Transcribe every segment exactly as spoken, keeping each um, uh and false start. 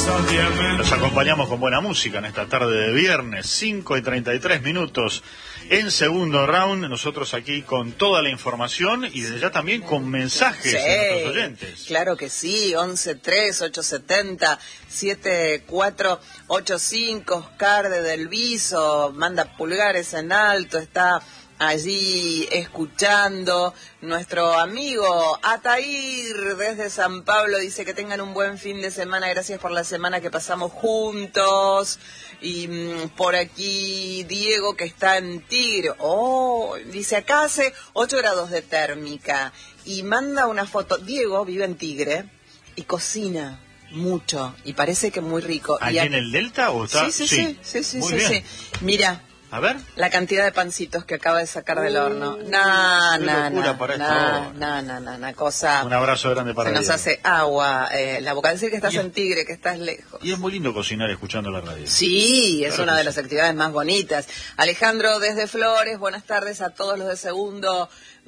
Nos acompañamos con buena música en esta tarde de viernes, cinco y treinta y tres minutos en segundo round. Nosotros aquí con toda la información y desde ya también con mensajes sí, de nuestros oyentes. Claro que sí, once tres ocho setenta siete cuatro ocho cinco. Oscar de Del Viso manda pulgares en alto, está allí escuchando. Nuestro amigo Atair desde San Pablo dice que tengan un buen fin de semana, gracias por la semana que pasamos juntos. Y mmm, por aquí Diego, que está en Tigre, oh, dice acá hace ocho grados de térmica y manda una foto. Diego vive en Tigre y cocina mucho y parece que muy rico. ¿Allí en el Delta o está? Sí, sí, sí, sí, sí, Muy sí, bien. sí. Mira. A ver. La cantidad de pancitos que acaba de sacar del horno. Uh, No, qué no, locura no, para no, esta hora. no, no, no, una cosa. Un abrazo grande para Se nos Diego. hace agua eh, la boca. Decir que estás Y es- en Tigre, que estás lejos. Y es muy lindo cocinar escuchando la radio. Sí, es Claro una que de sí. las actividades más bonitas. Alejandro desde Flores, buenas tardes a todos los de segundo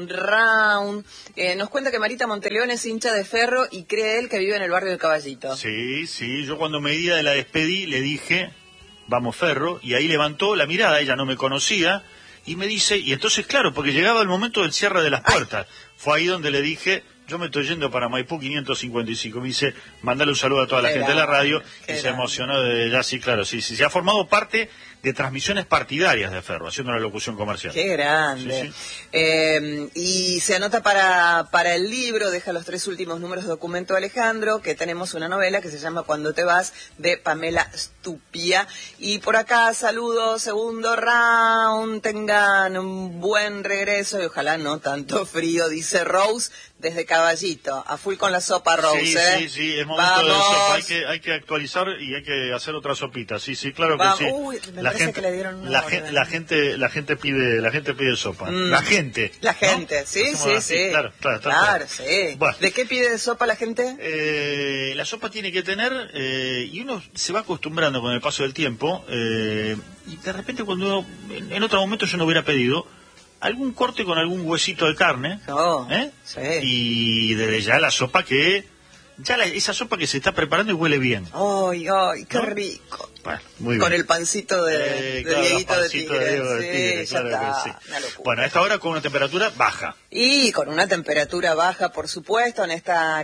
round. Eh, nos cuenta que Marita Monteleón es hincha de Ferro y cree él que vive en el barrio del Caballito. Sí, sí, yo cuando me iba de la despedí le dije, vamos Ferro, y ahí levantó la mirada, ella no me conocía, y me dice, y entonces claro, porque llegaba el momento del cierre de las puertas, fue ahí donde le dije, yo me estoy yendo para Maipú quinientos cincuenta y cinco, me dice, mandale un saludo a toda la Qué gente de la radio, grande, y qué se grande. emocionó de ya, sí, claro, sí, sí, se ha formado parte de transmisiones partidarias de Ferro, haciendo la locución comercial. Qué grande. Sí, sí. Eh, y se anota para, para el libro, deja los tres últimos números de documento de Alejandro, que tenemos una novela que se llama Cuando te vas, de Pamela Stupia. Y por acá, saludos, segundo round, tengan un buen regreso y ojalá no tanto frío, dice Rose desde Caballito. A full con la sopa, Rose, Sí, ¿eh? sí, sí, es momento Vamos. de sopa, hay que, hay que actualizar y hay que hacer otra sopita, sí, sí, claro Vamos. que sí. Uy, me la parece gente, que le dieron una la, orden. gen- la gente, la gente pide, la gente pide sopa, Mm. la gente. La ¿no? gente, sí, Hacemos sí, así, sí. Claro, claro, está Claro, claro. sí. Bueno. ¿De qué pide sopa la gente? Eh, la sopa tiene que tener, eh, y uno se va acostumbrando con el paso del tiempo, eh, y de repente cuando uno, en, en otro momento yo no hubiera pedido, algún corte con algún huesito de carne, Oh, ¿eh? sí. Y desde ya la sopa que, ya la- esa sopa que se está preparando y huele bien. Ay, ay, qué ¿No? rico. Bueno, muy Con bien. el pancito de, Eh, de claro, Dieguito de pancito Tigre. de Diego de Sí, Tigre, ya claro está. que sí. Una locura. Bueno, a esta hora con una temperatura baja. Y con una temperatura baja, por supuesto, en esta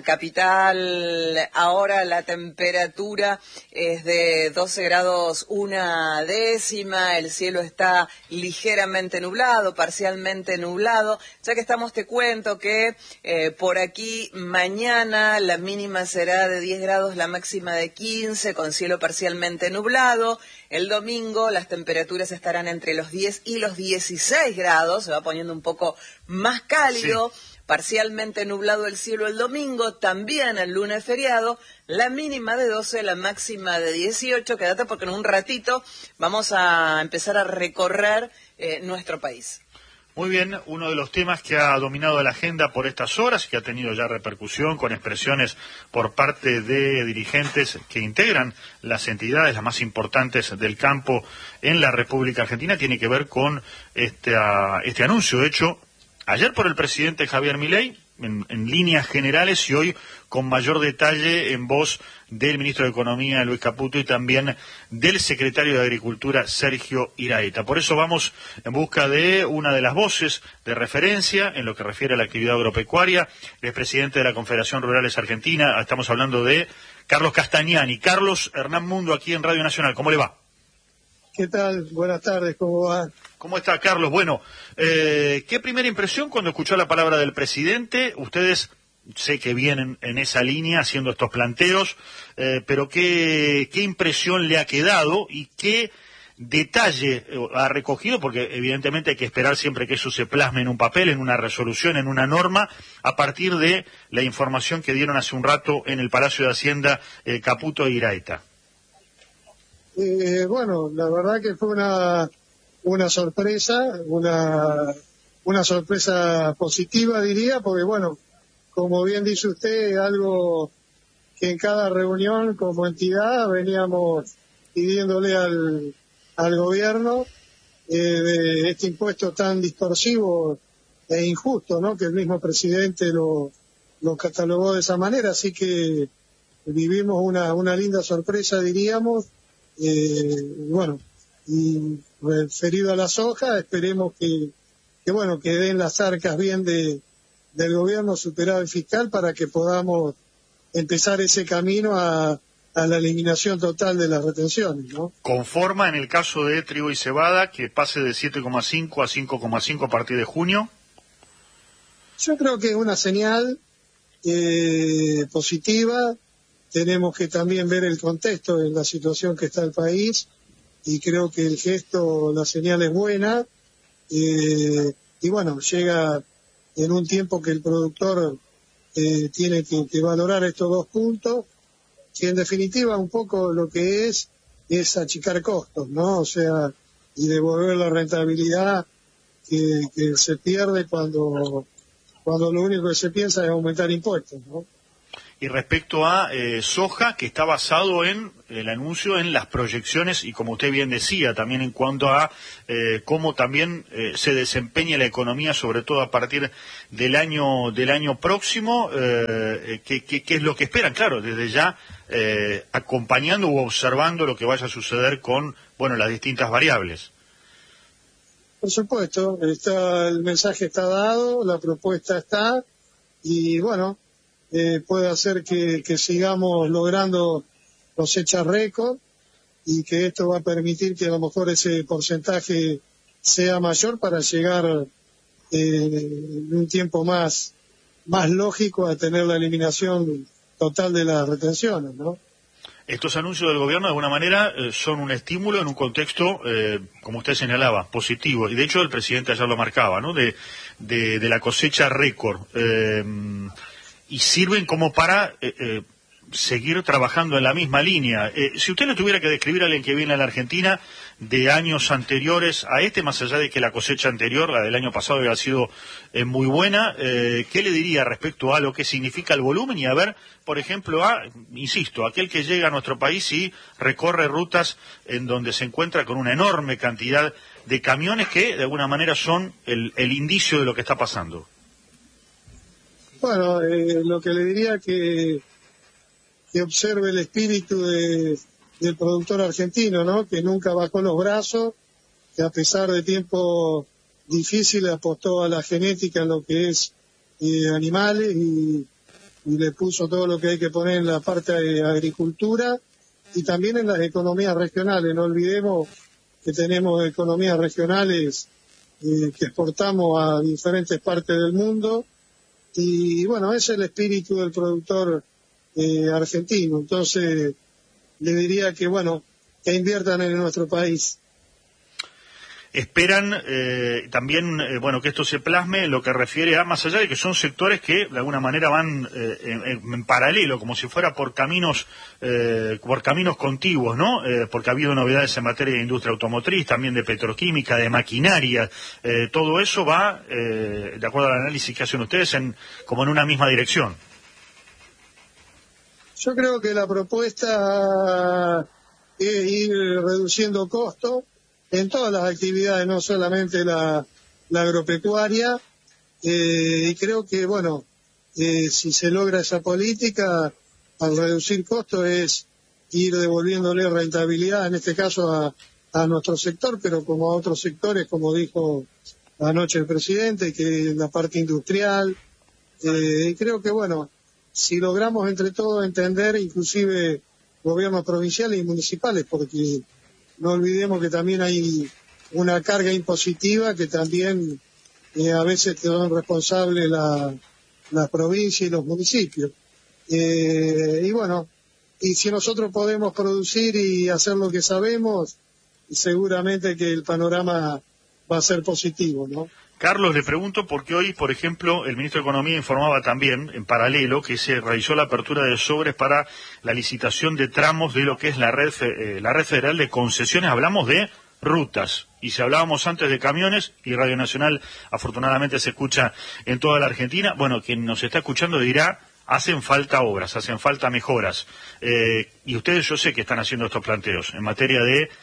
capital. Ahora la temperatura es de doce grados una décima, el cielo está ligeramente nublado, parcialmente nublado. Ya que estamos, te cuento que eh, por aquí mañana la mínima será de diez grados, la máxima de quince, con cielo parcialmente nublado. El domingo las temperaturas estarán entre los diez y los dieciséis grados, se va poniendo un poco más cálido, sí. Parcialmente nublado el cielo el domingo, también el lunes feriado, la mínima de doce, la máxima de dieciocho. Quédate porque en un ratito vamos a empezar a recorrer eh, nuestro país. Muy bien, uno de los temas que ha dominado la agenda por estas horas y que ha tenido ya repercusión con expresiones por parte de dirigentes que integran las entidades, las más importantes del campo en la República Argentina, tiene que ver con este, uh, este anuncio hecho ayer por el presidente Javier Milei, en, en líneas generales, y hoy con mayor detalle en voz del ministro de Economía, Luis Caputo, y también del secretario de Agricultura, Sergio Iraeta. Por eso vamos en busca de una de las voces de referencia en lo que refiere a la actividad agropecuaria. El presidente de la Confederación Rurales Argentina, estamos hablando de Carlos Castagnani. Carlos Hernán Mundo, aquí en Radio Nacional. ¿Cómo le va? ¿Qué tal? Buenas tardes, ¿cómo va? ¿Cómo está, Carlos? Bueno, eh, ¿qué primera impresión cuando escuchó la palabra del presidente? Ustedes sé que vienen en esa línea haciendo estos planteos, eh, pero ¿qué, qué impresión le ha quedado y qué detalle ha recogido? Porque evidentemente hay que esperar siempre que eso se plasme en un papel, en una resolución, en una norma, a partir de la información que dieron hace un rato en el Palacio de Hacienda eh, Caputo e Iraeta. Eh, bueno, la verdad que fue una una sorpresa, una una sorpresa positiva diría, porque bueno, como bien dice usted, es algo que en cada reunión como entidad veníamos pidiéndole al, al gobierno eh, de este impuesto tan distorsivo e injusto, ¿no? Que el mismo presidente lo, lo catalogó de esa manera, así que vivimos una, una linda sorpresa, diríamos, eh, bueno, y referido a la soja, esperemos que, que bueno, que den las arcas bien de, del gobierno superávit fiscal para que podamos empezar ese camino a, a la eliminación total de las retenciones, ¿no? ¿Conforma en el caso de trigo y cebada que pase de siete coma cinco a cinco coma cinco a partir de junio? Yo creo que es una señal eh, positiva. Tenemos que también ver el contexto en la situación que está el país y creo que el gesto, la señal es buena eh, y bueno, llega en un tiempo que el productor eh, tiene que, que valorar estos dos puntos, que en definitiva un poco lo que es es achicar costos, ¿no? O sea, y devolver la rentabilidad que, que se pierde cuando cuando lo único que se piensa es aumentar impuestos, ¿no? Y respecto a eh, soja, que está basado en el anuncio, en las proyecciones, y como usted bien decía, también en cuanto a eh, cómo también eh, se desempeña la economía, sobre todo a partir del año del año próximo, eh, ¿qué, qué, qué es lo que esperan? Claro, desde ya eh, acompañando u observando lo que vaya a suceder con, bueno, las distintas variables. Por supuesto, está, el mensaje está dado, la propuesta está, y bueno, eh, puede hacer que, que sigamos logrando cosechas récord, y que esto va a permitir que a lo mejor ese porcentaje sea mayor para llegar eh, en un tiempo más, más lógico a tener la eliminación total de las retenciones, ¿no? Estos anuncios del gobierno, de alguna manera, eh, son un estímulo en un contexto, eh, como usted señalaba, positivo. Y de hecho el presidente ayer lo marcaba, ¿no? De, de, de la cosecha récord. Eh, y sirven como para eh, eh, seguir trabajando en la misma línea. Eh, si usted le tuviera que describir a alguien que viene a la Argentina de años anteriores a este, más allá de que la cosecha anterior, la del año pasado, había sido eh, muy buena, eh, ¿qué le diría respecto a lo que significa el volumen? Y a ver, por ejemplo, a, insisto, aquel que llega a nuestro país y recorre rutas en donde se encuentra con una enorme cantidad de camiones que, de alguna manera, son el, el indicio de lo que está pasando. Bueno, eh, lo que le diría que que observe el espíritu de, del productor argentino, ¿no? Que nunca bajó los brazos, que a pesar de tiempos difíciles apostó a la genética en lo que es eh, animales y, y le puso todo lo que hay que poner en la parte de agricultura y también en las economías regionales. No olvidemos que tenemos economías regionales eh, que exportamos a diferentes partes del mundo y bueno, ese es el espíritu del productor Eh, argentino. Entonces le diría que bueno, que inviertan en nuestro país. Esperan eh, también, eh, bueno, que esto se plasme en lo que refiere a, más allá de que son sectores que de alguna manera van eh, en, en paralelo, como si fuera por caminos eh, por caminos contiguos, ¿no? Eh, porque ha habido novedades en materia de industria automotriz, también de petroquímica, de maquinaria, eh, todo eso va, eh, de acuerdo al análisis que hacen ustedes, en como en una misma dirección. Yo creo que la propuesta es ir reduciendo costos en todas las actividades, no solamente la, la agropecuaria, eh, y creo que, bueno, eh, si se logra esa política, al reducir costos es ir devolviéndole rentabilidad, en este caso a, a nuestro sector, pero como a otros sectores, como dijo anoche el presidente, que la parte industrial, eh, y creo que, bueno, si logramos entre todos entender, inclusive gobiernos provinciales y municipales, porque no olvidemos que también hay una carga impositiva que también eh, a veces son responsables la, la provincia y los municipios. Eh, y bueno, y si nosotros podemos producir y hacer lo que sabemos, seguramente que el panorama va a ser positivo, ¿no? Carlos, le pregunto porque hoy, por ejemplo, el ministro de Economía informaba también, en paralelo, que se realizó la apertura de sobres para la licitación de tramos de lo que es la red, eh, la red federal de concesiones. Hablamos de rutas, y si hablábamos antes de camiones, y Radio Nacional afortunadamente se escucha en toda la Argentina, bueno, quien nos está escuchando dirá, hacen falta obras, hacen falta mejoras. Eh, y ustedes yo sé que están haciendo estos planteos en materia de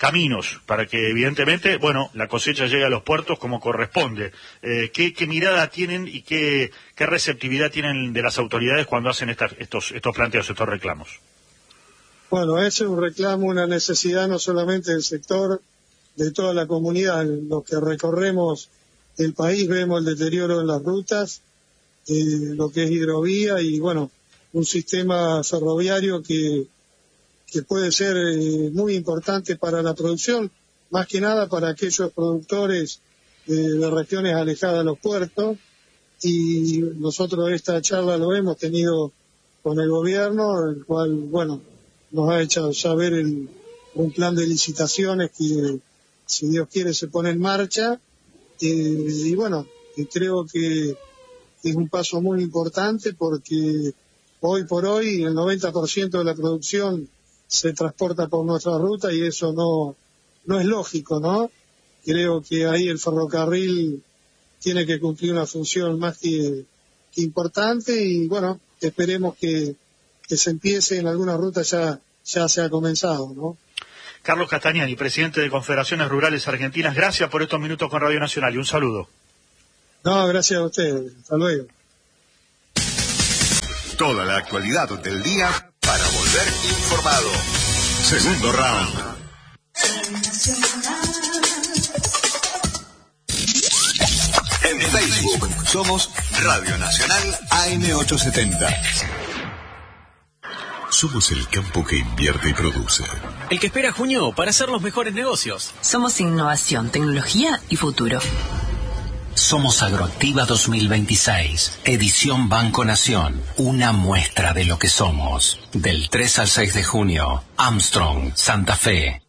caminos para que evidentemente, bueno, la cosecha llegue a los puertos como corresponde. Eh, ¿qué, ¿Qué mirada tienen y qué, qué receptividad tienen de las autoridades cuando hacen estas, estos, estos planteos, estos reclamos? Bueno, ese es un reclamo, una necesidad no solamente del sector, de toda la comunidad. Los que recorremos el país vemos el deterioro en las rutas, eh, lo que es hidrovía y, bueno, un sistema ferroviario que, que puede ser eh, muy importante para la producción, más que nada para aquellos productores eh, de regiones alejadas de los puertos. Y nosotros esta charla lo hemos tenido con el gobierno, el cual, bueno, nos ha hecho saber el, un plan de licitaciones que, si Dios quiere, se pone en marcha. Eh, y bueno, y creo que es un paso muy importante porque hoy por hoy el noventa por ciento de la producción se transporta por nuestra ruta y eso no, no es lógico, ¿no? Creo que ahí el ferrocarril tiene que cumplir una función más que, que importante y bueno, esperemos que que se empiece en algunas rutas ya, ya se ha comenzado, ¿no? Carlos Castagnani, presidente de Confederaciones Rurales Argentinas, gracias por estos minutos con Radio Nacional y un saludo. No, gracias a ustedes. Hasta luego. Toda la actualidad del día para volver informado. Segundo round. En Facebook somos Radio Nacional A M ochocientos setenta. Somos el campo que invierte y produce. El que espera junio para hacer los mejores negocios. Somos innovación, tecnología y futuro. Somos Agroactiva dos mil veintiséis, edición Banco Nación, una muestra de lo que somos. Del tres al seis de junio, Armstrong, Santa Fe.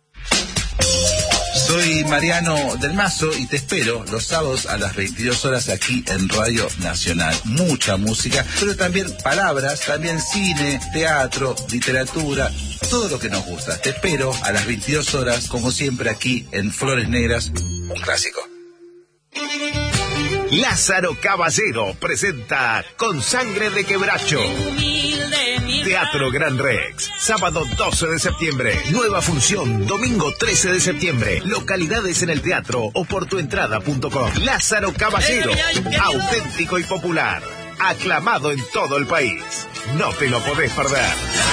Soy Mariano del Mazo y te espero los sábados a las veintidós horas aquí en Radio Nacional. Mucha música, pero también palabras, también cine, teatro, literatura, todo lo que nos gusta. Te espero a las veintidós horas, como siempre aquí en Flores Negras, un clásico. Lázaro Caballero presenta Con Sangre de Quebracho. Teatro Gran Rex, sábado doce de septiembre. Nueva función, domingo trece de septiembre. Localidades en el teatro o por tuentrada punto com. Lázaro Caballero, auténtico y popular. Aclamado en todo el país. No te lo podés perder.